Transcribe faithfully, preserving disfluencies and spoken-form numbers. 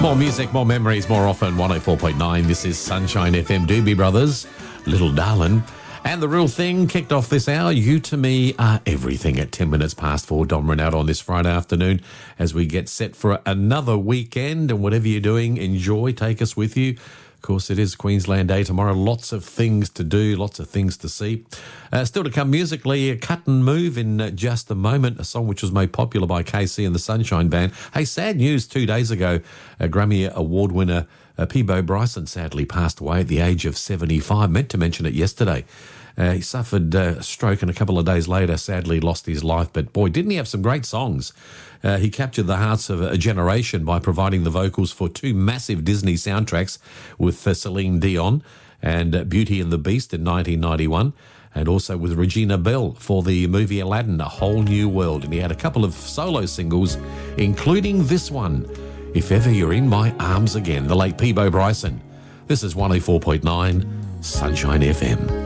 More music, more memories, more often. one oh four point nine. This is Sunshine F M. Doobie Brothers, Little Darlin'. And The Real Thing kicked off this hour. You to me are everything at ten minutes past four. Dom Renaud on this Friday afternoon as we get set for another weekend. And whatever you're doing, enjoy. Take us with you. Of course, it is Queensland Day tomorrow. Lots of things to do, lots of things to see. Uh, still to come musically, a Cut and Move in uh, just a moment, a song which was made popular by K C and the Sunshine Band. Hey, sad news, two days ago, a Grammy Award winner, uh, Peabo Bryson, sadly passed away at the age of seventy-five. Meant to mention it yesterday. Uh, he suffered uh, a stroke and a couple of days later sadly lost his life. But boy, didn't he have some great songs. Uh, he captured the hearts of a generation by providing the vocals for two massive Disney soundtracks with uh, Celine Dion and uh, Beauty and the Beast in nineteen ninety-one, and also with Regina Bell for the movie Aladdin, A Whole New World. And he had a couple of solo singles, including this one, If Ever You're in My Arms Again, the late Peabo Bryson. This is one oh four point nine Sunshine F M.